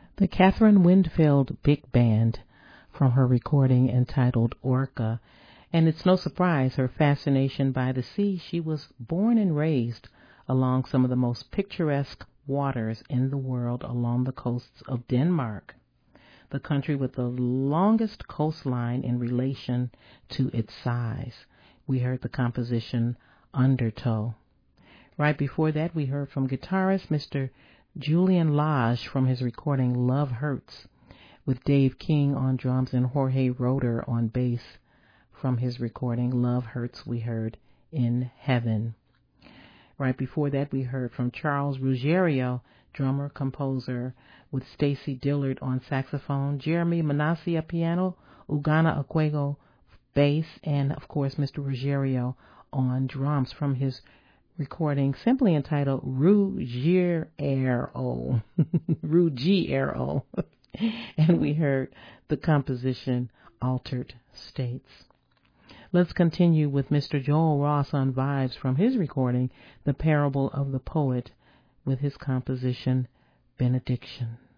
The Catherine Winfield Big Band from her recording entitled Orca. And it's no surprise her fascination by the sea. She was born and raised along some of the most picturesque waters in the world along the coasts of Denmark, the country with the longest coastline in relation to its size. We heard the composition Undertow. Right before that, we heard from guitarist Mr. Julian Lage from his recording Love Hurts, with Dave King on drums and Jorge Roeder on bass. From his recording Love Hurts, we heard In Heaven. Right before that, we heard from Charles Ruggiero, drummer, composer, with Stacy Dillard on saxophone, Jeremy Manasseh piano, Ugana Aquego bass, and of course Mr. Ruggiero on drums from his recording simply entitled Ruggiero. Ruggiero. And we heard the composition Altered States. Let's continue with Mr. Joel Ross on vibes from his recording The Parable of the Poet with his composition Benediction.